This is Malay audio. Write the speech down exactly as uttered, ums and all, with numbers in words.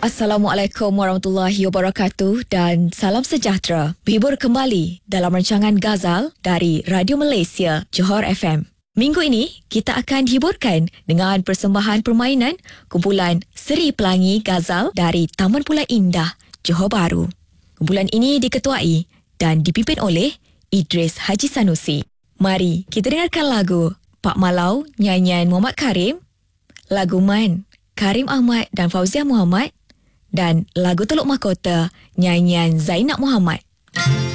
Assalamualaikum warahmatullahi wabarakatuh dan salam sejahtera. Berhibur kembali dalam rancangan Ghazal dari Radio Malaysia, Johor F M. Minggu ini, kita akan dihiburkan dengan persembahan permainan kumpulan Seri Pelangi Ghazal dari Taman Pulau Indah, Johor Bahru. Kumpulan ini diketuai dan dipimpin oleh Idris Haji Sanusi. Mari kita dengarkan lagu Pak Malau nyanyian Muhammad Karim, lagu Man Karim Ahmad dan Fauzia Muhammad, dan lagu Teluk Mahkota nyanyian Zainab Muhammad.